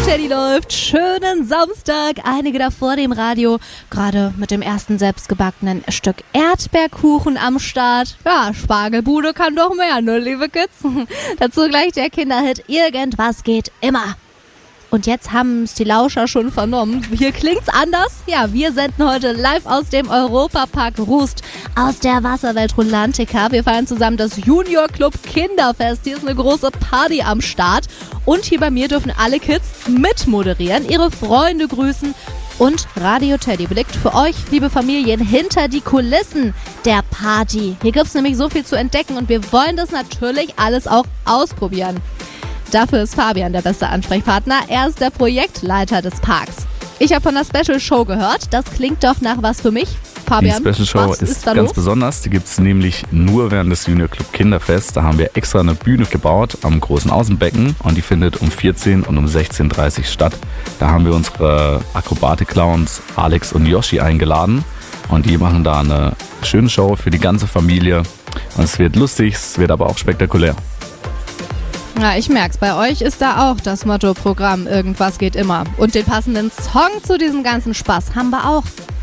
Teddy läuft. Schönen Samstag. Einige da vor dem Radio. Gerade mit dem ersten selbstgebackenen Stück Erdbeerkuchen am Start. Ja, Spargelbude kann doch mehr, ne, liebe Kids? Dazu gleich der Kinderhit Irgendwas geht immer. Und jetzt haben es die Lauscher schon vernommen. Hier klingt's anders. Ja, wir senden heute live aus dem Europapark Rust, aus der Wasserwelt Rulantica. Wir feiern zusammen das Junior Club Kinderfest. Hier ist eine große Party am Start. Und hier bei mir dürfen alle Kids mitmoderieren, ihre Freunde grüßen. Und Radio Teddy blickt für euch, liebe Familien, hinter die Kulissen der Party. Hier gibt's nämlich so viel zu entdecken und wir wollen das natürlich alles auch ausprobieren. Dafür ist Fabian der beste Ansprechpartner. Er ist der Projektleiter des Parks. Ich habe von der Special Show gehört. Das klingt doch nach was für mich. Fabian, die Special Show ist ganz besonders. Die gibt es nämlich nur während des Junior Club Kinderfest. Da haben wir extra eine Bühne gebaut am großen Außenbecken und die findet um 14 und um 16.30 Uhr statt. Da haben wir unsere Akrobatik-Clowns Alex und Yoshi eingeladen und die machen da eine schöne Show für die ganze Familie. Und es wird lustig, es wird aber auch spektakulär. Ja, ich merk's. Bei euch ist da auch das Motto-Programm Irgendwas geht immer. Und den passenden Song zu diesem ganzen Spaß haben wir auch.